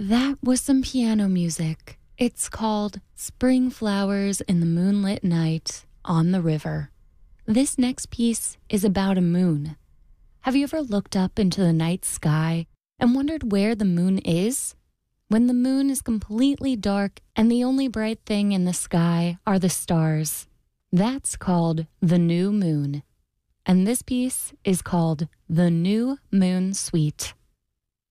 That was some piano music. It's called Spring Flowers in the Moonlit Night on the River. This next piece is about a moon. Have you ever looked up into the night sky and wondered where the moon is? When the moon is completely dark and the only bright thing in the sky are the stars. That's called the new moon. And this piece is called The New Moon Suite.